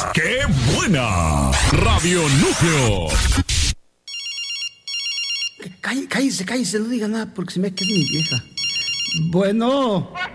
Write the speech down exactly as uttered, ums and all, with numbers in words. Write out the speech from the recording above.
¡Qué buena! Radio Núcleo. Cállese, cállese, cállese, no diga nada porque se me queda mi vieja. Bueno.